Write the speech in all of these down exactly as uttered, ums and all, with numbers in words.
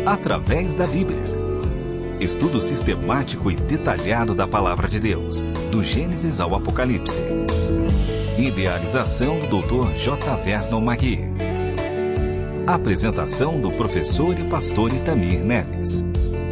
através da Bíblia. Estudo sistemático e detalhado da Palavra de Deus, do Gênesis ao Apocalipse. Idealização do doutor J. Vernon Magui. Apresentação do professor e pastor Itamir Neves.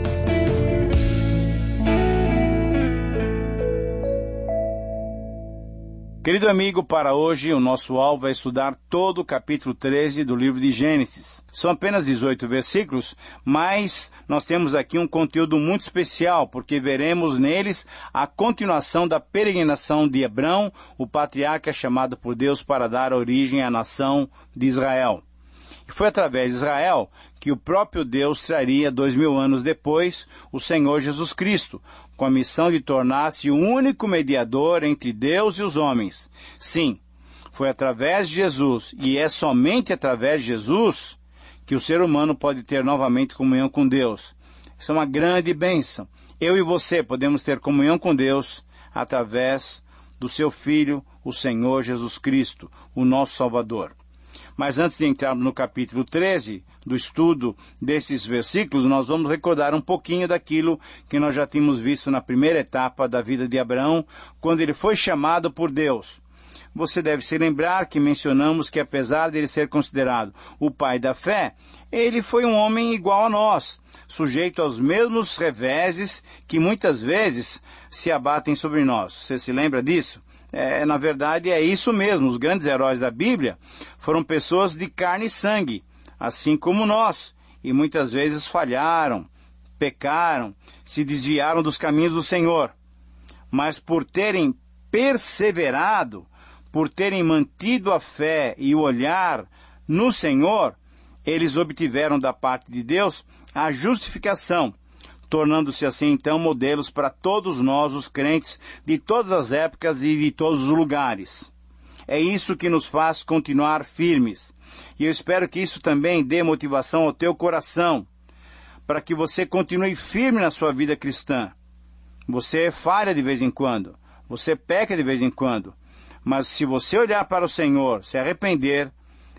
Querido amigo, para hoje o nosso alvo é estudar todo o capítulo treze do livro de Gênesis. São apenas dezoito versículos, mas nós temos aqui um conteúdo muito especial, porque veremos neles a continuação da peregrinação de Abrão, o patriarca chamado por Deus para dar origem à nação de Israel. E foi através de Israel que o próprio Deus traria, dois mil anos depois, o Senhor Jesus Cristo, com a missão de tornar-se o único mediador entre Deus e os homens. Sim, foi através de Jesus, e é somente através de Jesus, que o ser humano pode ter novamente comunhão com Deus. Isso é uma grande bênção. Eu e você podemos ter comunhão com Deus através do seu Filho, o Senhor Jesus Cristo, o nosso Salvador. Mas antes de entrarmos no capítulo treze, do estudo desses versículos, nós vamos recordar um pouquinho daquilo que nós já tínhamos visto na primeira etapa da vida de Abraão, quando ele foi chamado por Deus. Você deve se lembrar que mencionamos que apesar de ele ser considerado o pai da fé, ele foi um homem igual a nós, sujeito aos mesmos reveses que muitas vezes se abatem sobre nós. Você se lembra disso? É, na verdade é isso mesmo, os grandes heróis da Bíblia foram pessoas de carne e sangue, assim como nós, e muitas vezes falharam, pecaram, se desviaram dos caminhos do Senhor. Mas por terem perseverado, por terem mantido a fé e o olhar no Senhor, eles obtiveram da parte de Deus a justificação, tornando-se assim então modelos para todos nós, os crentes, de todas as épocas e de todos os lugares. É isso que nos faz continuar firmes. E eu espero que isso também dê motivação ao teu coração, para que você continue firme na sua vida cristã. Você falha de vez em quando, você peca de vez em quando, mas se você olhar para o Senhor, se arrepender,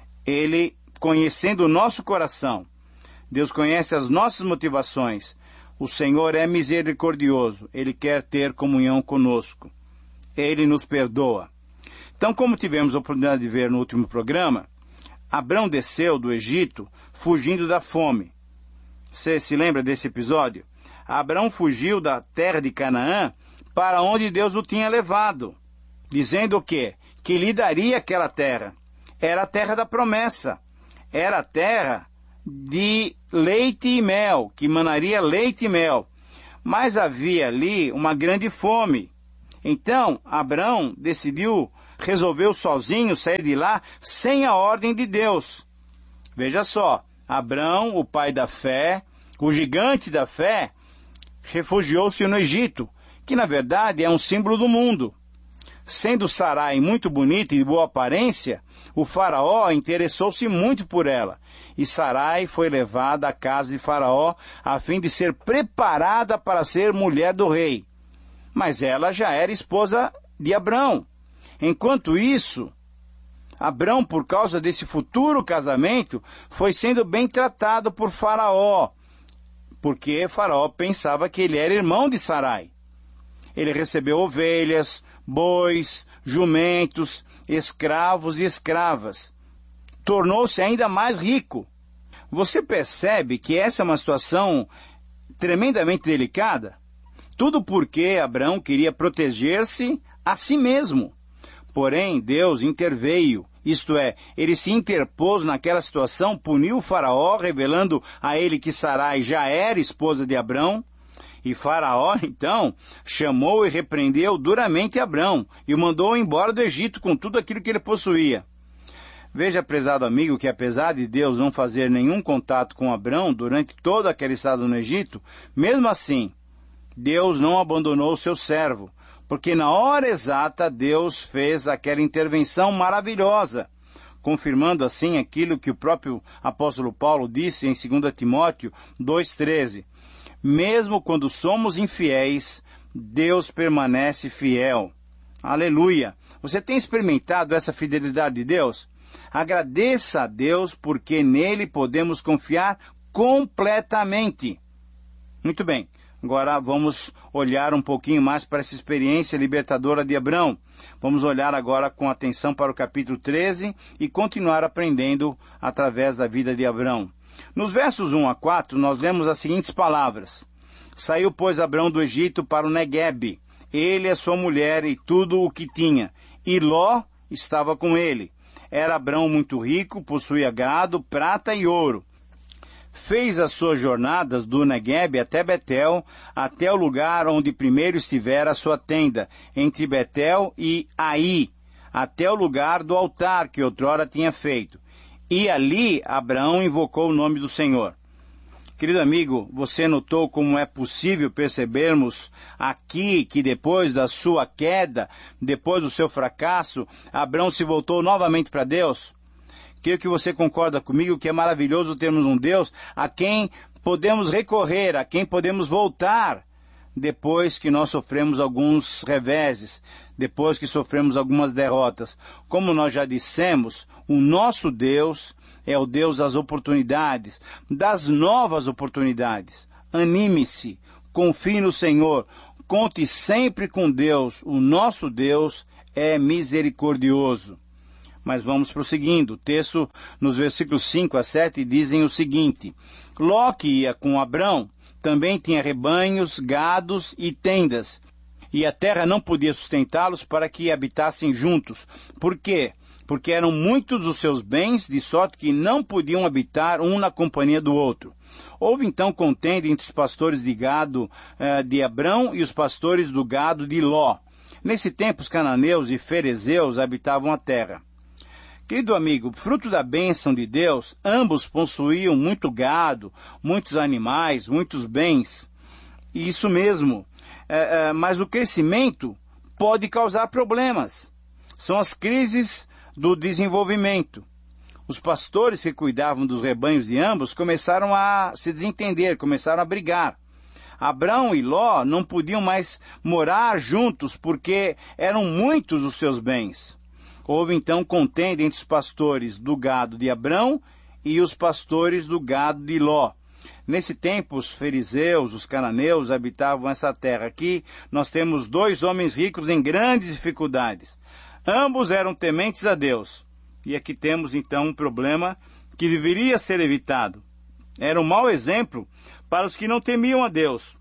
Ele, conhecendo o nosso coração, Deus conhece as nossas motivações, o Senhor é misericordioso, Ele quer ter comunhão conosco, Ele nos perdoa. Então, como tivemos a oportunidade de ver no último programa, Abrão desceu do Egito fugindo da fome. Você se lembra desse episódio? Abrão fugiu da terra de Canaã para onde Deus o tinha levado, dizendo o quê? Que lhe daria aquela terra. Era a terra da promessa, era a terra de leite e mel, que manaria leite e mel. Mas havia ali uma grande fome. Então, Abrão decidiu, resolveu sozinho sair de lá sem a ordem de Deus. Veja só, Abrão, o pai da fé, o gigante da fé, refugiou-se no Egito, que na verdade é um símbolo do mundo. Sendo Sarai muito bonita e de boa aparência, o faraó interessou-se muito por ela, e Sarai foi levada à casa de Faraó a fim de ser preparada para ser mulher do rei. Mas ela já era esposa de Abrão. Enquanto isso, Abrão, por causa desse futuro casamento, foi sendo bem tratado por Faraó, porque Faraó pensava que ele era irmão de Sarai. Ele recebeu ovelhas, bois, jumentos, escravos e escravas. Tornou-se ainda mais rico. Você percebe que essa é uma situação tremendamente delicada? Tudo porque Abrão queria proteger-se a si mesmo. Porém, Deus interveio, isto é, ele se interpôs naquela situação, puniu o faraó, revelando a ele que Sarai já era esposa de Abrão. E Faraó, então, chamou e repreendeu duramente Abrão e o mandou embora do Egito com tudo aquilo que ele possuía. Veja, prezado amigo, que apesar de Deus não fazer nenhum contato com Abrão durante todo aquele estado no Egito, mesmo assim, Deus não abandonou o seu servo, porque na hora exata Deus fez aquela intervenção maravilhosa, confirmando assim aquilo que o próprio apóstolo Paulo disse em dois Timóteo dois, treze. Mesmo quando somos infiéis, Deus permanece fiel. Aleluia! Você tem experimentado essa fidelidade de Deus? Agradeça a Deus porque nele podemos confiar completamente. Muito bem. Agora vamos olhar um pouquinho mais para essa experiência libertadora de Abrão. Vamos olhar agora com atenção para o capítulo treze e continuar aprendendo através da vida de Abrão. Nos versos um a quatro, nós lemos as seguintes palavras. Saiu, pois, Abrão do Egito para o Neguebe, ele, a sua mulher e tudo o que tinha, e Ló estava com ele. Era Abrão muito rico, possuía gado, prata e ouro. Fez as suas jornadas do Neguebe até Betel, até o lugar onde primeiro estivera a sua tenda, entre Betel e Ai, até o lugar do altar que outrora tinha feito. E ali Abraão invocou o nome do Senhor. Querido amigo, você notou como é possível percebermos aqui que depois da sua queda, depois do seu fracasso, Abraão se voltou novamente para Deus? Creio que você concorda comigo que é maravilhoso termos um Deus a quem podemos recorrer, a quem podemos voltar depois que nós sofremos alguns reveses, depois que sofremos algumas derrotas. Como nós já dissemos, o nosso Deus é o Deus das oportunidades, das novas oportunidades. Anime-se, confie no Senhor, conte sempre com Deus. O nosso Deus é misericordioso. Mas vamos prosseguindo. O texto, nos versículos cinco a sete, dizem o seguinte. Ló, que ia com Abrão, também tinha rebanhos, gados e tendas, e a terra não podia sustentá-los para que habitassem juntos. Por quê? Porque eram muitos os seus bens, de sorte que não podiam habitar um na companhia do outro. Houve então contenda entre os pastores de gado eh, de Abrão e os pastores do gado de Ló. Nesse tempo, os cananeus e ferezeus habitavam a terra. Querido amigo, fruto da bênção de Deus, ambos possuíam muito gado, muitos animais, muitos bens. E isso mesmo. É, é, mas o crescimento pode causar problemas. São as crises do desenvolvimento. Os pastores que cuidavam dos rebanhos de ambos começaram a se desentender, começaram a brigar. Abrão e Ló não podiam mais morar juntos porque eram muitos os seus bens. Houve então contenda entre os pastores do gado de Abrão e os pastores do gado de Ló. Nesse tempo, os fariseus, os cananeus, habitavam essa terra. Aqui nós temos dois homens ricos em grandes dificuldades. Ambos eram tementes a Deus. E aqui temos então um problema que deveria ser evitado. Era um mau exemplo para os que não temiam a Deus,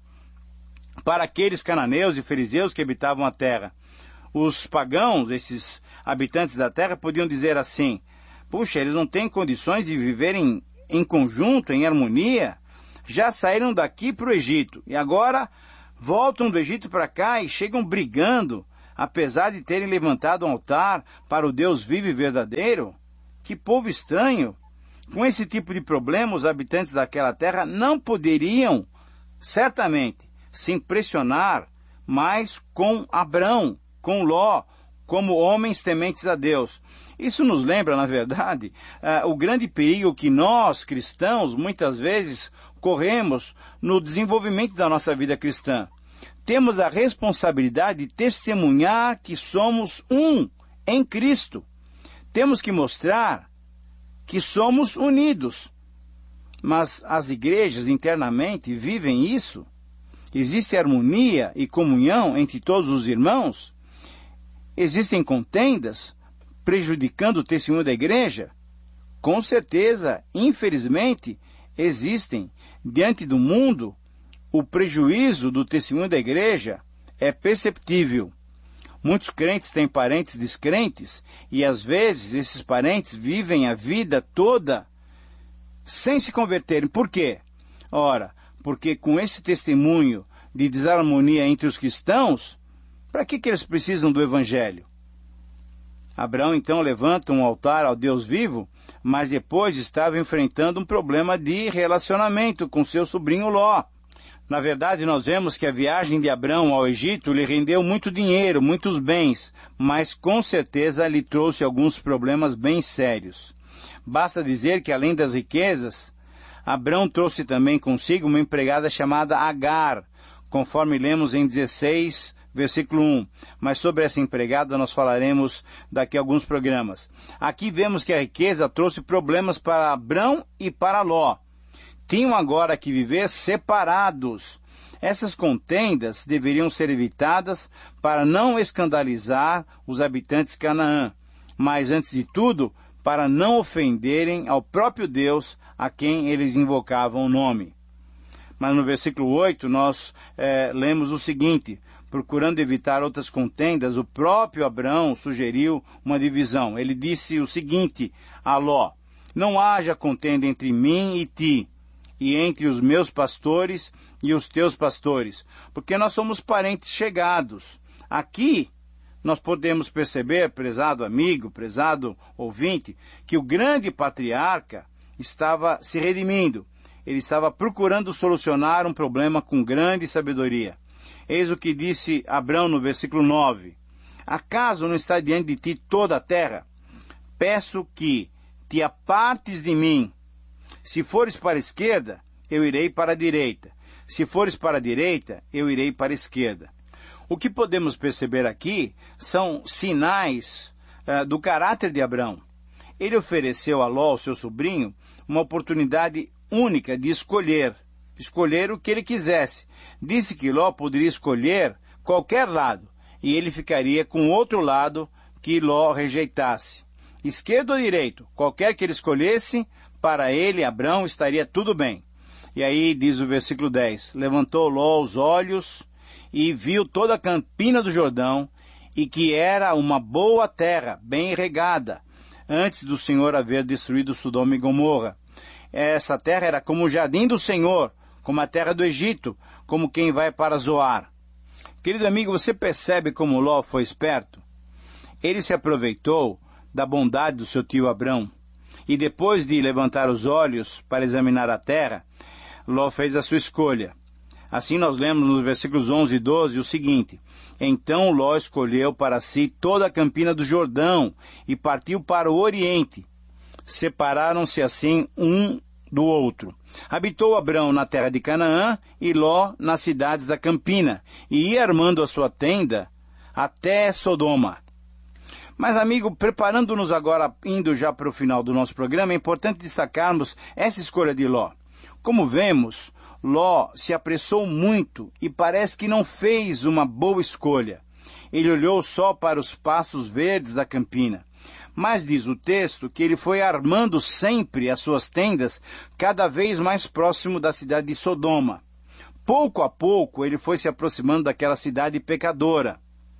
para aqueles cananeus e fariseus que habitavam a terra. Os pagãos, esses habitantes da terra, podiam dizer assim, puxa, eles não têm condições de viverem em conjunto, em harmonia, já saíram daqui para o Egito, e agora voltam do Egito para cá e chegam brigando, apesar de terem levantado um altar para o Deus vivo e verdadeiro. Que povo estranho! Com esse tipo de problema, os habitantes daquela terra não poderiam, certamente, se impressionar mais com Abrão, com Ló, como homens tementes a Deus. Isso nos lembra, na verdade, uh, o grande perigo que nós, cristãos, muitas vezes corremos no desenvolvimento da nossa vida cristã. Temos a responsabilidade de testemunhar que somos um em Cristo. Temos que mostrar que somos unidos. Mas as igrejas internamente vivem isso? Existe harmonia e comunhão entre todos os irmãos? Existem contendas prejudicando o testemunho da igreja? Com certeza, infelizmente, existem. Diante do mundo, o prejuízo do testemunho da igreja é perceptível. Muitos crentes têm parentes descrentes e, às vezes, esses parentes vivem a vida toda sem se converterem. Por quê? Ora, porque com esse testemunho de desarmonia entre os cristãos, para que, que eles precisam do Evangelho? Abraão então levanta um altar ao Deus vivo, mas depois estava enfrentando um problema de relacionamento com seu sobrinho Ló. Na verdade, nós vemos que a viagem de Abrão ao Egito lhe rendeu muito dinheiro, muitos bens, mas com certeza lhe trouxe alguns problemas bem sérios. Basta dizer que, além das riquezas, Abrão trouxe também consigo uma empregada chamada Agar, conforme lemos em dezesseis, versículo um. Mas sobre essa empregada nós falaremos daqui a alguns programas. Aqui vemos que a riqueza trouxe problemas para Abrão e para Ló. tinham agora que viver separados. Essas contendas deveriam ser evitadas para não escandalizar os habitantes de Canaã, mas, antes de tudo, para não ofenderem ao próprio Deus a quem eles invocavam o nome. Mas no versículo oito nós é, lemos o seguinte: procurando evitar outras contendas, o próprio Abrão sugeriu uma divisão. Ele disse o seguinte a Ló: não haja contenda entre mim e ti, e entre os meus pastores e os teus pastores, porque nós somos parentes chegados. Aqui nós podemos perceber, prezado amigo, prezado ouvinte, que o grande patriarca estava se redimindo. Ele estava procurando solucionar um problema com grande sabedoria. Eis o que disse Abrão no versículo nove: acaso não está diante de ti toda a terra? Peço que te apartes de mim. Se fores para a esquerda, eu irei para a direita. Se fores para a direita, eu irei para a esquerda. O que podemos perceber aqui são sinais uh, do caráter de Abrão. Ele ofereceu a Ló, seu sobrinho, uma oportunidade única de escolher, escolher o que ele quisesse. Disse que Ló poderia escolher qualquer lado, e ele ficaria com outro lado que Ló rejeitasse. Esquerdo ou direito, qualquer que ele escolhesse, para ele, Abrão, estaria tudo bem. E aí diz o versículo dez, levantou Ló os olhos e viu toda a campina do Jordão, e que era uma boa terra, bem regada, antes do Senhor haver destruído Sodoma e Gomorra. Essa terra era como o jardim do Senhor, como a terra do Egito, como quem vai para Zoar. Querido amigo, você percebe como Ló foi esperto? Ele se aproveitou da bondade do seu tio Abrão, e depois de levantar os olhos para examinar a terra, Ló fez a sua escolha. Assim nós lemos nos versículos onze e doze o seguinte: então Ló escolheu para si toda a campina do Jordão e partiu para o oriente. Separaram-se assim um do outro. Habitou Abrão na terra de Canaã e Ló nas cidades da campina, e ia armando a sua tenda até Sodoma. Mas, amigo, preparando-nos agora, indo já para o final do nosso programa, é importante destacarmos essa escolha de Ló. Como vemos, Ló se apressou muito e parece que não fez uma boa escolha. Ele olhou só para os pastos verdes da campina. Mas diz o texto que ele foi armando sempre as suas tendas cada vez mais próximo da cidade de Sodoma. Pouco a pouco ele foi se aproximando daquela cidade pecadora.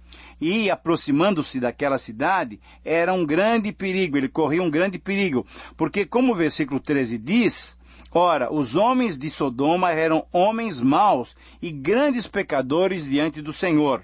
E, aproximando-se daquela cidade, era um grande perigo, ele corria um grande perigo, porque, como o versículo treze diz, ora, os homens de Sodoma eram homens maus e grandes pecadores diante do Senhor.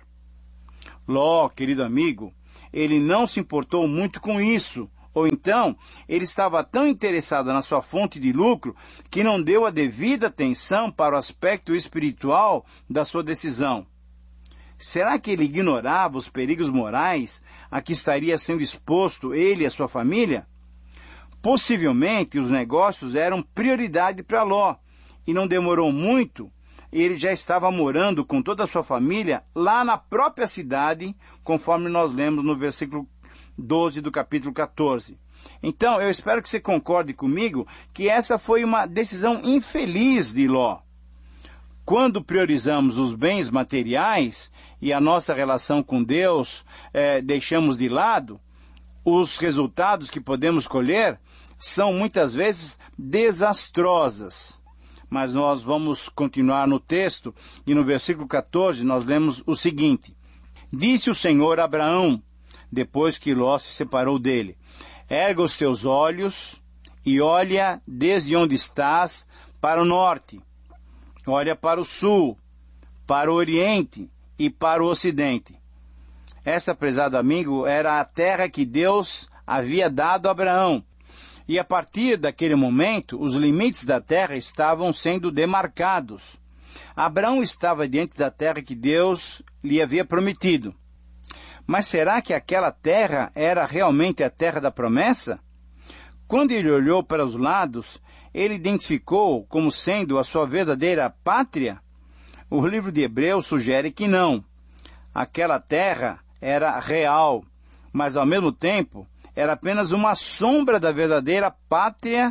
Ló, querido amigo, ele não se importou muito com isso, ou então, ele estava tão interessado na sua fonte de lucro que não deu a devida atenção para o aspecto espiritual da sua decisão. Será que ele ignorava os perigos morais a que estaria sendo exposto ele e a sua família? Possivelmente os negócios eram prioridade para Ló, e não demorou muito, ele já estava morando com toda a sua família lá na própria cidade, conforme nós lemos no versículo doze do capítulo quatorze. Então, eu espero que você concorde comigo que essa foi uma decisão infeliz de Ló. Quando priorizamos os bens materiais e a nossa relação com Deus eh, deixamos de lado, os resultados que podemos colher são muitas vezes desastrosas. Mas nós vamos continuar no texto e no versículo quatorze nós lemos o seguinte: disse o Senhor a Abraão, depois que Ló se separou dele: erga os teus olhos e olha desde onde estás para o norte. Olha para o sul, para o oriente e para o ocidente. Essa, prezado amigo, era a terra que Deus havia dado a Abraão. E a partir daquele momento, os limites da terra estavam sendo demarcados. Abraão estava diante da terra que Deus lhe havia prometido. Mas será que aquela terra era realmente a terra da promessa? Quando ele olhou para os lados, ele identificou como sendo a sua verdadeira pátria? O livro de Hebreus sugere que não. Aquela terra era real, mas ao mesmo tempo era apenas uma sombra da verdadeira pátria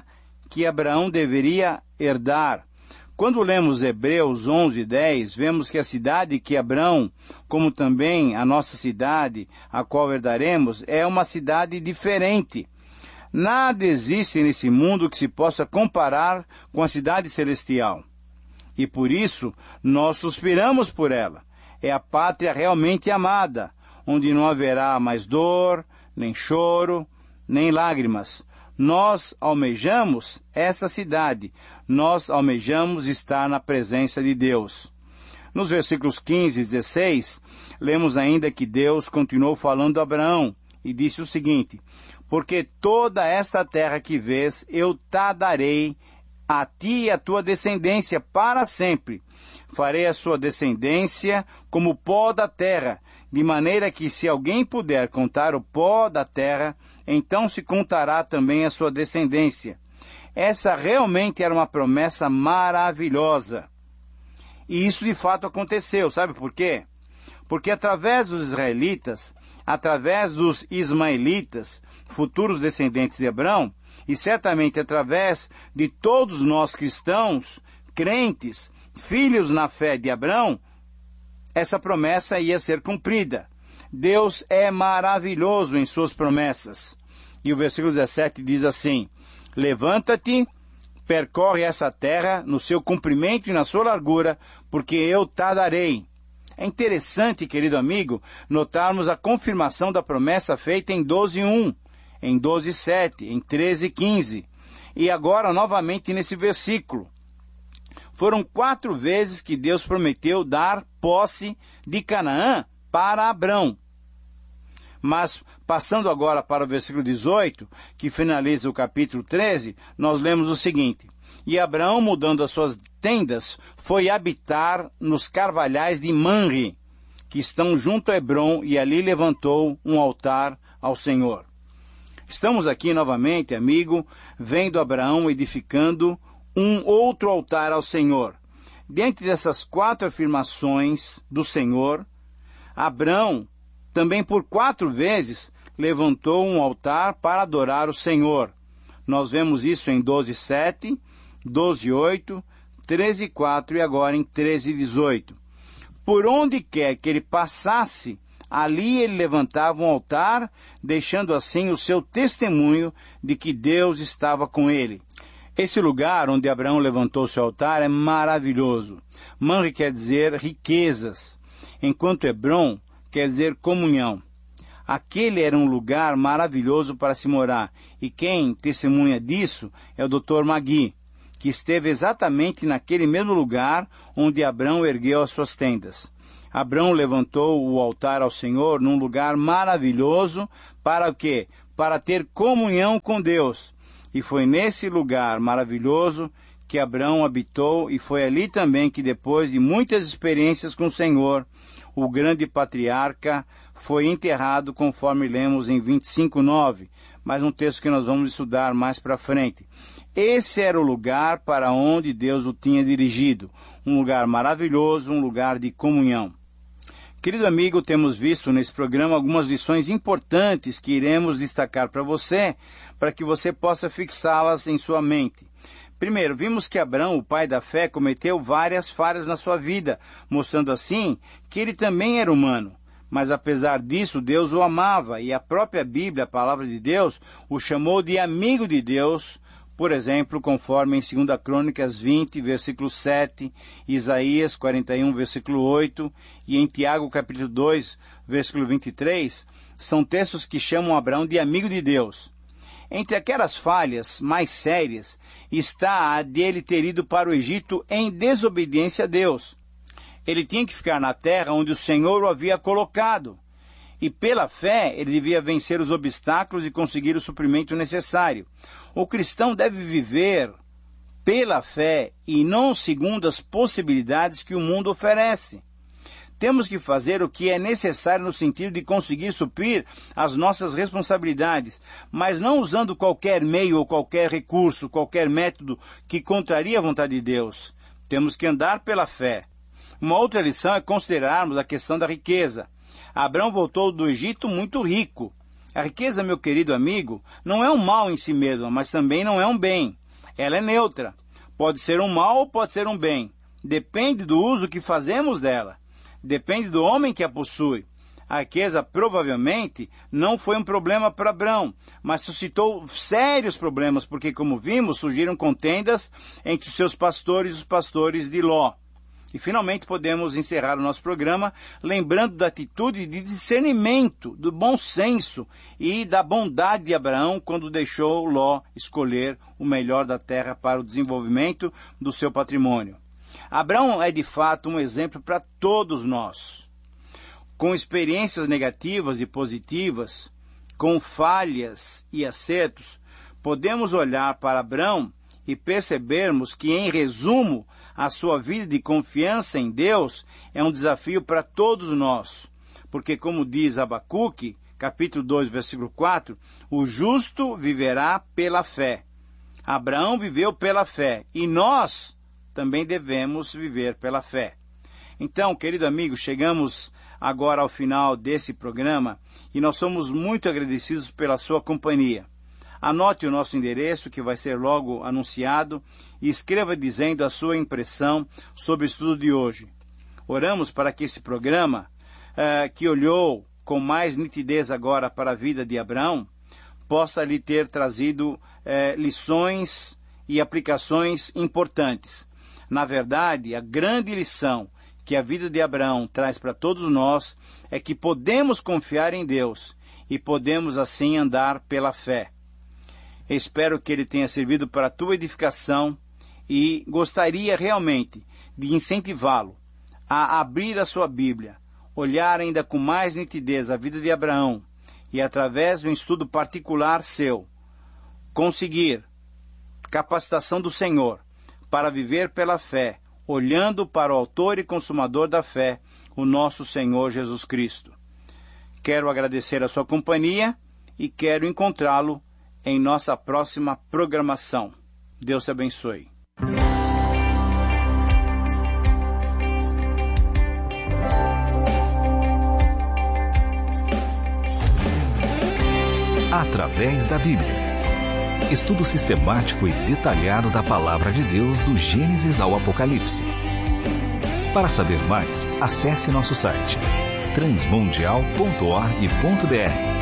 que Abraão deveria herdar. Quando lemos Hebreus onze, dez, vemos que a cidade que Abraão, como também a nossa cidade, a qual herdaremos, é uma cidade diferente. Nada existe nesse mundo que se possa comparar com a cidade celestial. E por isso, nós suspiramos por ela. É a pátria realmente amada, onde não haverá mais dor, nem choro, nem lágrimas. Nós almejamos essa cidade, nós almejamos estar na presença de Deus. Nos versículos quinze e dezesseis, lemos ainda que Deus continuou falando a Abraão e disse o seguinte: porque toda esta terra que vês, eu te darei a ti e a tua descendência para sempre. Farei a sua descendência como o pó da terra, de maneira que se alguém puder contar o pó da terra, então se contará também a sua descendência. Essa realmente era uma promessa maravilhosa. E isso de fato aconteceu, sabe por quê? Porque através dos israelitas, através dos ismaelitas, futuros descendentes de Abraão, e certamente através de todos nós cristãos, crentes, filhos na fé de Abraão, essa promessa ia ser cumprida. Deus é maravilhoso em suas promessas. E o versículo dezessete diz assim: levanta-te, percorre essa terra no seu comprimento e na sua largura, porque eu te darei. É interessante, querido amigo, notarmos a confirmação da promessa feita em doze, um, em doze, sete, em treze, quinze. E agora novamente nesse versículo. Foram quatro vezes que Deus prometeu dar posse de Canaã para Abrão. Mas, passando agora para o versículo dezoito, que finaliza o capítulo treze, nós lemos o seguinte: e Abraão, mudando as suas tendas, foi habitar nos carvalhais de Manre, que estão junto a Hebrom, e ali levantou um altar ao Senhor. Estamos aqui novamente, amigo, vendo Abraão edificando um outro altar ao Senhor. Diante dessas quatro afirmações do Senhor, Abraão também por quatro vezes levantou um altar para adorar o Senhor. Nós vemos isso em doze, sete, doze, oito, treze, quatro e agora em treze, dezoito. Por onde quer que ele passasse, ali ele levantava um altar, deixando assim o seu testemunho de que Deus estava com ele. Esse lugar onde Abraão levantou seu altar é maravilhoso. Manre quer dizer riquezas, enquanto Hebrom quer dizer comunhão. Aquele era um lugar maravilhoso para se morar, e quem testemunha disso é o doutor Magui, que esteve exatamente naquele mesmo lugar onde Abraão ergueu as suas tendas. Abraão levantou o altar ao Senhor num lugar maravilhoso, para o quê? Para ter comunhão com Deus. E foi nesse lugar maravilhoso que Abraão habitou, e foi ali também que, depois de muitas experiências com o Senhor, o grande patriarca foi enterrado, conforme lemos em vinte e cinco, nove, mas um texto que nós vamos estudar mais para frente. Esse era o lugar para onde Deus o tinha dirigido, um lugar maravilhoso, um lugar de comunhão. Querido amigo, temos visto nesse programa algumas lições importantes que iremos destacar para você, para que você possa fixá-las em sua mente. Primeiro, vimos que Abraão, o pai da fé, cometeu várias falhas na sua vida, mostrando assim que ele também era humano. Mas apesar disso, Deus o amava, e a própria Bíblia, a palavra de Deus, o chamou de amigo de Deus, por exemplo, conforme em segunda Crônicas vinte, versículo sete, Isaías quarenta e um, versículo oito, e em Tiago capítulo dois, versículo vinte e três, são textos que chamam Abraão de amigo de Deus. Entre aquelas falhas mais sérias está a de ele ter ido para o Egito em desobediência a Deus. Ele tinha que ficar na terra onde o Senhor o havia colocado. E pela fé ele devia vencer os obstáculos e conseguir o suprimento necessário. O cristão deve viver pela fé e não segundo as possibilidades que o mundo oferece. Temos que fazer o que é necessário no sentido de conseguir suprir as nossas responsabilidades, mas não usando qualquer meio ou qualquer recurso, qualquer método que contraria a vontade de Deus. Temos que andar pela fé. Uma outra lição é considerarmos a questão da riqueza. Abraão voltou do Egito muito rico. A riqueza, meu querido amigo, não é um mal em si mesmo, mas também não é um bem. Ela é neutra. Pode ser um mal ou pode ser um bem. Depende do uso que fazemos dela. Depende do homem que a possui. A riqueza provavelmente não foi um problema para Abrão, mas suscitou sérios problemas, porque, como vimos, surgiram contendas entre os seus pastores e os pastores de Ló. E finalmente podemos encerrar o nosso programa lembrando da atitude de discernimento, do bom senso e da bondade de Abraão quando deixou Ló escolher o melhor da terra para o desenvolvimento do seu patrimônio. Abraão é de fato um exemplo para todos nós. Com experiências negativas e positivas, com falhas e acertos, podemos olhar para Abraão e percebermos que, em resumo, a sua vida de confiança em Deus é um desafio para todos nós. Porque, como diz Abacuque, capítulo dois, versículo quatro, o justo viverá pela fé. Abraão viveu pela fé e nós também devemos viver pela fé. Então, querido amigo, chegamos agora ao final desse programa e nós somos muito agradecidos pela sua companhia. Anote o nosso endereço, que vai ser logo anunciado, e escreva dizendo a sua impressão sobre o estudo de hoje. Oramos para que esse programa, uh, que olhou com mais nitidez agora para a vida de Abraão, possa lhe ter trazido uh, lições e aplicações importantes. Na verdade, a grande lição que a vida de Abraão traz para todos nós é que podemos confiar em Deus e podemos assim andar pela fé. Espero que ele tenha servido para a tua edificação e gostaria realmente de incentivá-lo a abrir a sua Bíblia, olhar ainda com mais nitidez a vida de Abraão e, através de um estudo particular seu, conseguir capacitação do Senhor para viver pela fé, olhando para o autor e consumador da fé, o nosso Senhor Jesus Cristo. Quero agradecer a sua companhia e quero encontrá-lo em nossa próxima programação. Deus te abençoe. Através da Bíblia. Estudo sistemático e detalhado da Palavra de Deus do Gênesis ao Apocalipse. Para saber mais, acesse nosso site transmundial ponto org ponto br.